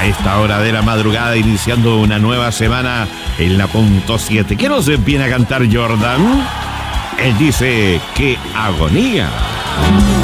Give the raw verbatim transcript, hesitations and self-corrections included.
A esta hora de la madrugada, iniciando una nueva semana en la punto siete. ¿Qué nos viene a cantar Jordan? Él dice, ¡qué agonía!